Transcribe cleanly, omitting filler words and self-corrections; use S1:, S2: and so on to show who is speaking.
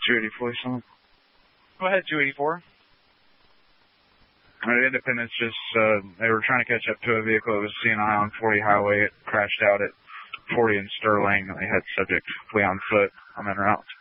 S1: 284 something.
S2: Go ahead, 284.
S1: Independence just, they were trying to catch up to a vehicle that was seen on 40 highway. It crashed out at 40 in Sterling. They had subject flee on foot. I'm en route.